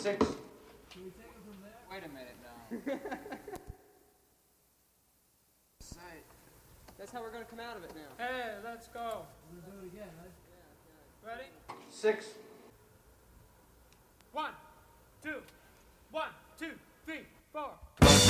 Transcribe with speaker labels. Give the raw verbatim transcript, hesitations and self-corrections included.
Speaker 1: Six.
Speaker 2: Can we take it from there?
Speaker 3: Wait a minute now. Sight.
Speaker 4: That's how we're gonna come out of it now.
Speaker 2: Hey, let's go. We're gonna do it again, right?
Speaker 4: Yeah,
Speaker 2: Ready?
Speaker 1: Six.
Speaker 2: One, two, one, two, three, four.